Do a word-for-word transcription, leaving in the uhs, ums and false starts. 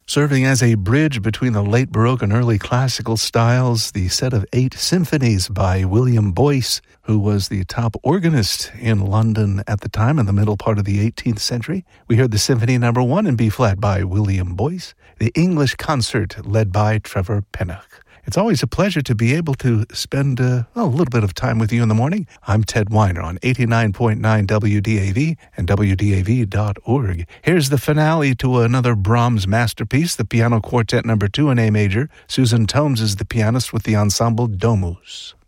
Serving as a bridge between the late Baroque and early classical styles, the set of eight symphonies by William Boyce, who was the top organist in London at the time in the middle part of the eighteenth century. We heard the Symphony Number One in B-flat by William Boyce, the English Concert led by Trevor Pinnock. It's always a pleasure to be able to spend uh, a little bit of time with you in the morning. I'm Ted Weiner on eighty-nine point nine W D A V and W D A V dot org. Here's the finale to another Brahms masterpiece, the Piano Quartet Number Two in A Major. Susan Tomes is the pianist with the ensemble Domus.